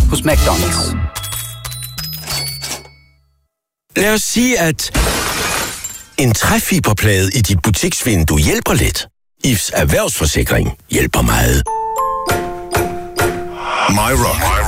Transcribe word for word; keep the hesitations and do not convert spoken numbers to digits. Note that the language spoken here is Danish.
hos McDonald's. Lad os sige, at en træfiberplade i dit butiksvindue hjælper lidt. I F's erhvervsforsikring hjælper meget. My Rock.